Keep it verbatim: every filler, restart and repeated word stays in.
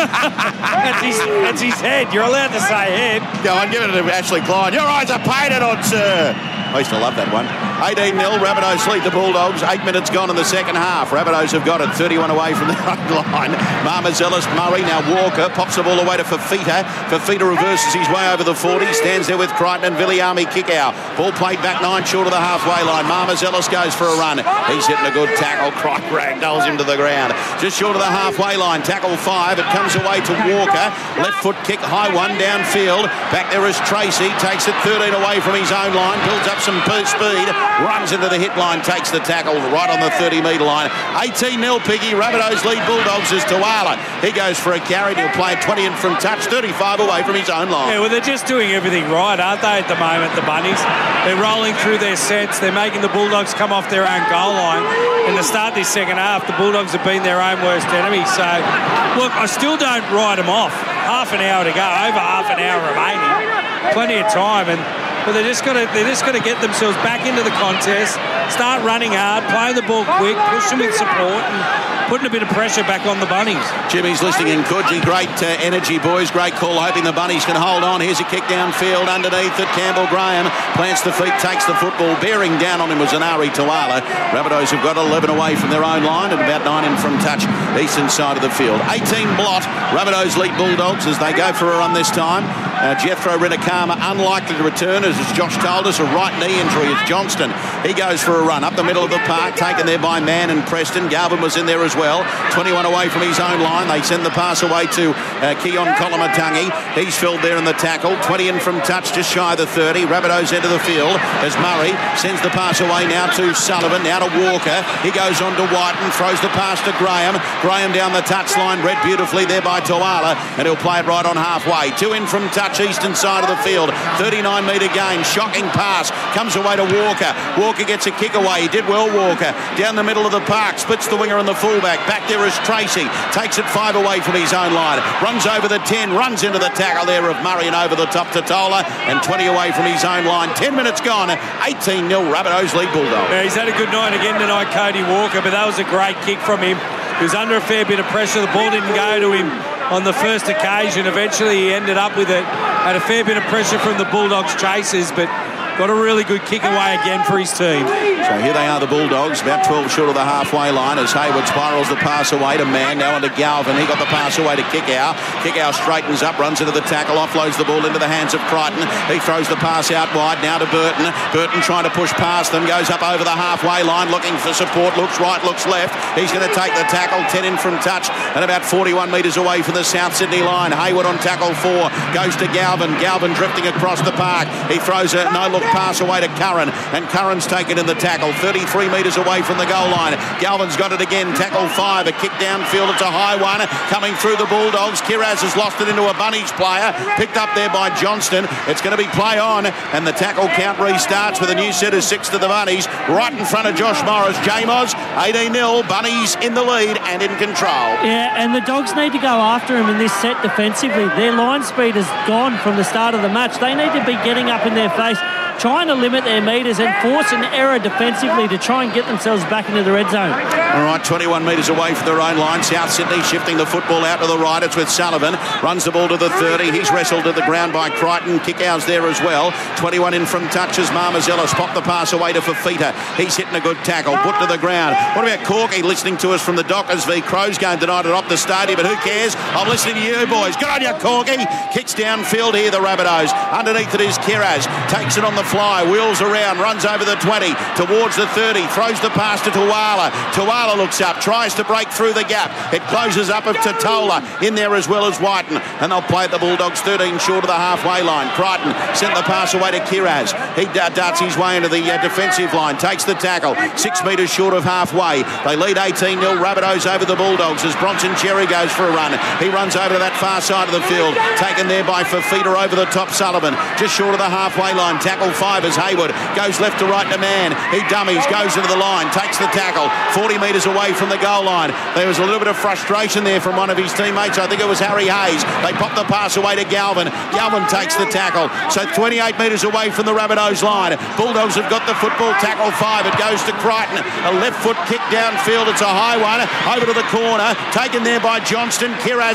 That's his, that's his head. You're allowed to say head. Go on, give it to Ashley Klein. Your eyes are painted on, sir. I used to love that one. eighteen nil, Rabbitohs lead the Bulldogs. Eight minutes gone in the second half. Rabbitohs have got it, thirty-one away from their own line. Marmazelis, Murray, now Walker, pops the ball away to Fafita. Fafita reverses his way over the forty, stands there with Crichton and Viliami kick out. Ball played back nine short of the halfway line. Marmazelis goes for a run. He's hitting a good tackle. Crichton ragdolls him to the ground. Just short of the halfway line, tackle five. It comes away to Walker. Left foot kick, high one, downfield. Back there is Tracy, takes it thirteen away from his own line, builds up some speed, runs into the hit line, takes the tackle right on the thirty metre line. eighteen nil, Piggy. Rabbitohs lead Bulldogs as Tuala. He goes for a carry. He'll play it twenty in from touch, thirty-five away from his own line. Yeah, well, they're just doing everything right, aren't they, at the moment, the Bunnies? They're rolling through their sets. They're making the Bulldogs come off their own goal line. In the start of this second half, the Bulldogs have been their own worst enemy. So, look, I still don't write them off. Half an hour to go, over half an hour remaining. Plenty of time, and but they're just got to they're just got to get themselves back into the contest, start running hard, playing the ball quick, push them with support, and putting a bit of pressure back on the Bunnies. Jimmy's listening in Coogee. Great uh, energy, boys. Great call. Hoping the Bunnies can hold on. Here's a kick downfield underneath it. Campbell Graham plants the feet, takes the football. Bearing down on him was Anari Tuala. Rabbitohs have got eleven away from their own line and about nine in from touch, eastern side of the field. eighteen blot. Rabbitohs lead Bulldogs as they go for a run this time. Uh, Jethro Rinakama unlikely to return, as Josh told us, a right knee injury. It's Johnston. He goes for a run up the middle of the park, taken there by Mann and Preston. Garvin was in there as well. twenty-one away from his own line. They send the pass away to uh, Keon Kolomatangi. He's filled there in the tackle. twenty in from touch, just shy of the thirty. Rabbitohs enter the field as Murray sends the pass away now to Sullivan, now to Walker. He goes on to Whiten, throws the pass to Graham. Graham down the touchline, read beautifully there by Tuala, and he'll play it right on halfway. Two in from touch, eastern side of the field. thirty-nine metre gain, shocking pass, comes away to Walker. Walker gets a kick away. He did well, Walker. Down the middle of the park, splits the winger and the fullback. Back there is Tracy, takes it five away from his own line, runs over the ten, runs into the tackle there of Murray and over the top to Tola, and twenty away from his own line. ten minutes gone, eighteen nil, Rabbitohs lead Bulldogs. Yeah, he's had a good night again tonight, Cody Walker, but that was a great kick from him. He was under a fair bit of pressure. The ball didn't go to him on the first occasion. Eventually he ended up with it. Had a fair bit of pressure from the Bulldogs chasers, but got a really good kick away again for his team. So here they are, the Bulldogs, about twelve short of the halfway line as Hayward spirals the pass away to Mann, now onto Galvin. He got the pass away to Kickow. Kickow straightens up, runs into the tackle, offloads the ball into the hands of Crichton. He throws the pass out wide, now to Burton. Burton trying to push past them, goes up over the halfway line, looking for support, looks right, looks left. He's going to take the tackle, ten in from touch, and about forty-one metres away from the South Sydney line. Hayward on tackle four, goes to Galvin. Galvin drifting across the park. He throws a no-look pass away to Curran, and Curran's taken in the tackle, thirty-three metres away from the goal line. Galvin's got it again, tackle five, a kick downfield, it's a high one, coming through the Bulldogs. Kiraz has lost it into a Bunnies player, picked up there by Johnston. It's going to be play on, and the tackle count restarts with a new set of six to the Bunnies, right in front of Josh Morris. J-Moz, eighteen nil, Bunnies in the lead and in control. Yeah, and the Dogs need to go after him in this set defensively. Their line speed has gone from the start of the match. They need to be getting up in their face, trying to limit their metres and force an error defensively to try and get themselves back into the red zone. All right, twenty-one metres away from their own line. South Sydney shifting the football out to the right. It's with Sullivan. Runs the ball to the thirty. He's wrestled to the ground by Crichton. Kickouts there as well. twenty-one in from touches. Marmazelis popped the pass away to Fafita. He's hitting a good tackle. Put to the ground. What about Corky listening to us from the Dockers v Crows game tonight at Optus Stadium? But who cares? I'm listening to you, boys. Good on you, Corky. Kicks downfield here, the Rabbitohs. Underneath it is Kiraz. Takes it on the fly, wheels around, runs over the twenty, towards the thirty, throws the pass to Tuala. Tuala looks up, tries to break through the gap. It closes up of Totola in there as well as Whiten, and they'll play at the Bulldogs thirteen short of the halfway line. Crichton sent the pass away to Kiraz. He darts his way into the uh, defensive line, takes the tackle, six metres short of halfway. They lead eighteen nil, Rabbitohs over the Bulldogs as Bronson Cherry goes for a run. He runs over to that far side of the field, taken there by Fafita over the top. Sullivan just short of the halfway line. Tackle five as Hayward goes left to right to Mann. He dummies, goes into the line, takes the tackle, forty metres away from the goal line. There was a little bit of frustration there from one of his teammates. I think it was Harry Hayes. They pop the pass away to Galvin. Galvin takes the tackle. So twenty-eight metres away from the Rabbitohs line. Bulldogs have got the football. Tackle five. It goes to Crichton. A left foot kick downfield. It's a high one. Over to the corner. Taken there by Johnston. Kiraz